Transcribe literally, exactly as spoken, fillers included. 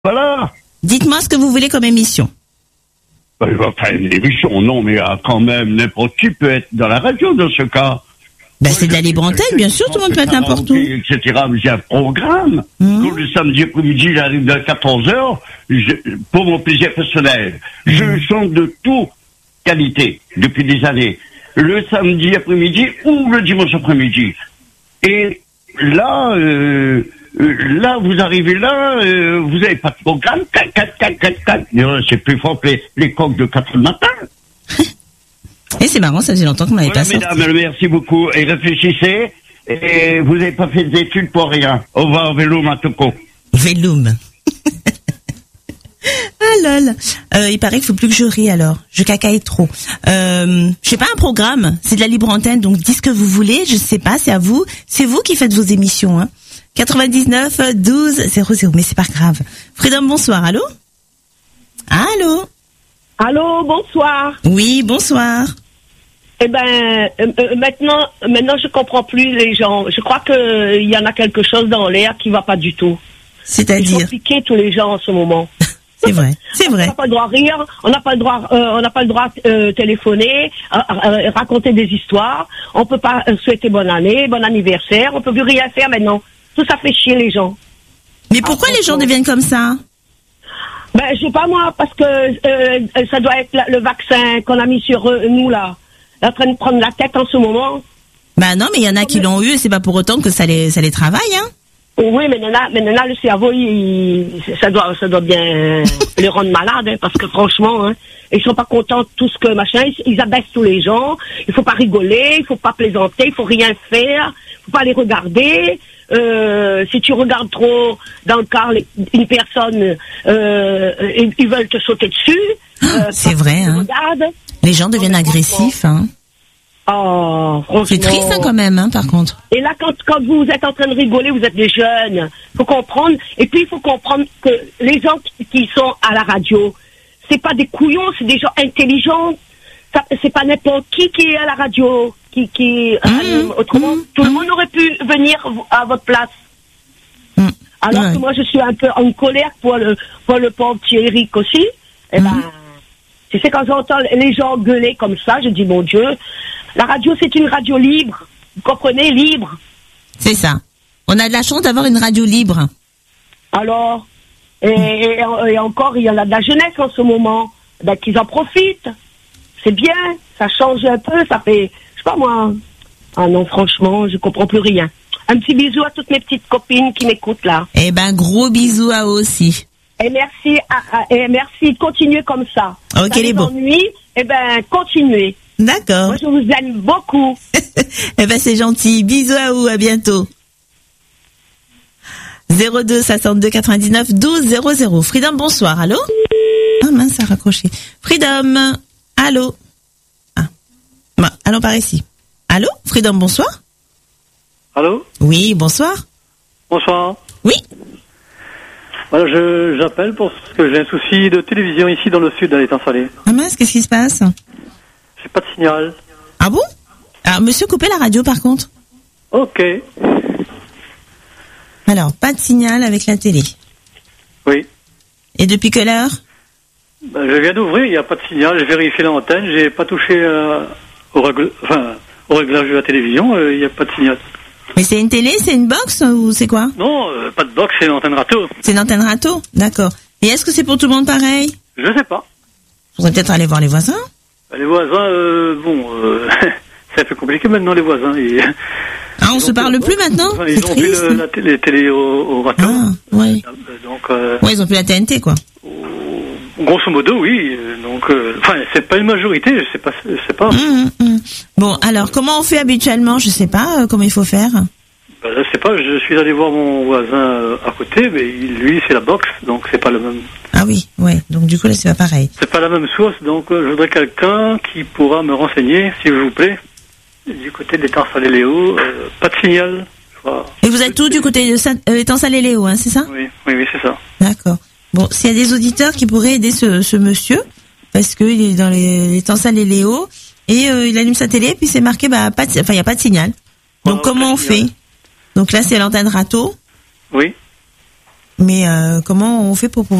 Voilà. Dites-moi ce que vous voulez comme émission. Enfin, une émission, non, mais ah, quand même, n'importe qui peut être dans la radio dans ce cas. Ben, c'est de la libre antenne, bien sûr, tout le monde peut être n'importe où. et cetera. Mais j'ai un programme. Mmh. Tous le samedi après-midi, j'arrive à quatorze heures, je, pour mon plaisir personnel. Mmh. Je chante de toute qualité, depuis des années. Le samedi après-midi ou le dimanche après-midi. Et là, euh, là, vous arrivez là, euh, vous n'avez pas de programme, quatre, quatre, quatre, quatre, quatre. C'est plus fort que les, les coqs de quatre heures du matin. Et c'est marrant, ça faisait longtemps qu'on m'avait Voilà, pas sorti. mesdames, merci beaucoup. Et réfléchissez. Et vous n'avez pas fait d'études pour rien. Au revoir, Véloum à Toko. Véloum. Ah lol. Euh, il paraît qu'il faut plus que je rie alors. Je cacaille trop. Euh, je sais pas, un programme. C'est de la libre antenne, donc dites ce que vous voulez. Je sais pas, c'est à vous. C'est vous qui faites vos émissions, hein. quatre-vingt-dix-neuf douze zéro zéro. Mais c'est pas grave. Freedom, bonsoir. Allô? Allô? Allô, bonsoir. Oui, bonsoir. Eh ben, euh, euh, maintenant, maintenant, je comprends plus les gens. Je crois que euh, il y en a quelque chose dans l'air qui va pas du tout. Ils C'est-à-dire? sont piqués tous les gens en ce moment. C'est vrai, c'est On vrai. n'a pas le droit à rire, on n'a pas le droit, euh, on n'a pas le droit à euh, téléphoner, à, à, à raconter des histoires. On peut pas euh, souhaiter bonne année, bon anniversaire. On peut plus rien faire maintenant. Tout ça fait chier les gens. Mais pourquoi Ah, les gens bon. deviennent comme ça? Ben, je sais pas moi, parce que euh, ça doit être la- le vaccin qu'on a mis sur euh, nous là, en train de prendre la tête en ce moment. Bah non, mais il y en a qui l'ont eu et c'est pas pour autant que ça les, ça les travaille, hein. Oui, mais maintenant, mais maintenant le cerveau, il, ça doit, ça doit bien les rendre malades, hein, parce que franchement, hein, ils sont pas contents de tout ce que machin, ils, ils abaissent tous les gens. Il faut pas rigoler, il faut pas plaisanter, il faut rien faire, il faut pas les regarder. Euh, si tu regardes trop dans le car les- une personne, euh, ils, ils veulent te sauter dessus. Euh, c'est parce vrai, qu'ils hein. regardent. Les gens deviennent agressifs, hein. Oh, franchement. C'est triste, hein, quand même, hein, par contre. Et là, quand, quand vous êtes en train de rigoler, vous êtes des jeunes. Faut comprendre. Et puis, il faut comprendre que les gens qui, qui sont à la radio, c'est pas des couillons, c'est des gens intelligents. Ça, c'est pas n'importe qui qui est à la radio. Qui, qui, Mmh, euh, autrement, mmh, tout le mmh. monde aurait pu venir à votre place. Mm. Alors Ouais. que moi, je suis un peu en colère pour le, pour le pauvre petit Eric aussi. Eh ben, Mhm. tu sais, quand j'entends les gens gueuler comme ça, je dis, mon Dieu, la radio, c'est une radio libre. Vous comprenez, libre. C'est ça. On a de la chance d'avoir une radio libre. Alors, et, et, et encore, il y en a de la jeunesse en ce moment. Ben, qu'ils en profitent. C'est bien, ça change un peu, ça fait, je sais pas moi. Ah non, franchement, je comprends plus rien. Un petit bisou à toutes mes petites copines qui m'écoutent là. Eh ben, gros bisous à eux aussi. Et merci, à, à- et merci, continuez comme ça. Ok, Ça les les bons. ennuie, eh ben, continuez. D'accord. Moi, je vous aime beaucoup. Eh ben, c'est gentil. Bisous à vous, à bientôt. zéro deux soixante-deux quatre-vingt-dix-neuf douze zéro zéro. Freedom, bonsoir. Allô? Ah mince, ça a raccroché. Freedom, allô? Ah. Bon, allons par ici. Allô? Freedom, bonsoir? Allô? Oui, bonsoir. Bonsoir. Oui. Voilà, je j'appelle parce que j'ai un souci de télévision ici dans le sud à l'étang salé. Ah mince, qu'est-ce qui se passe? J'ai pas de signal. Ah bon? Ah, monsieur, coupez la radio par contre. Ok. Alors, pas de signal avec la télé. Oui. Et depuis quelle heure? Ben, je viens d'ouvrir, il n'y a pas de signal. J'ai vérifié l'antenne, j'ai pas touché euh, au, règle... enfin, au réglage de la télévision, euh, il n'y a pas de signal. Mais c'est une télé, c'est une box ou c'est quoi? Non, euh, pas de box, c'est l'antenne râteau. C'est une antenne râteau? D'accord. Et est-ce que c'est pour tout le monde pareil? Je sais pas. Faudrait peut-être aller voir les voisins. Les voisins, euh, bon, euh, c'est un peu compliqué maintenant les voisins. Ils, Ah, on ils se ont parle plus- plus maintenant? Enfin, C'est ils ont plus triste. le- la t- les télés au, au râteau. Ah, ouais. Donc, euh, Ouais, ils ont plus la T N T, quoi. grosso modo, oui. euh, Donc, euh, enfin, c'est pas une majorité, je sais pas, je sais pas. Hum, hum, hum. Bon, alors, comment on fait habituellement? Je sais pas euh, comment il faut faire. Ben, je sais pas, je suis allé voir mon voisin euh, à côté, mais il- lui, c'est la box, donc c'est pas le même. Ah oui, ouais. Donc, du coup, là, c'est pas pareil. C'est pas la même source, donc euh, je voudrais quelqu'un qui pourra me renseigner, s'il vous plaît. Du côté des Tarsalé-Léo, euh, pas de signal. Je vois. Et vous êtes tous du côté de Saint- euh, étang salé Léo, hein, c'est ça? Oui, oui, oui, c'est ça. D'accord. Bon, s'il y a des auditeurs qui pourraient aider ce, ce monsieur, parce qu'il est dans les, les temps salé Léo, et euh, il allume sa télé, puis c'est marqué, bah, pas de, enfin, il n'y a pas de signal. Donc, Oh, comment on pas de signal. fait? Donc là, c'est l'antenne râteau. Oui. Mais euh, comment on fait pour pouvoir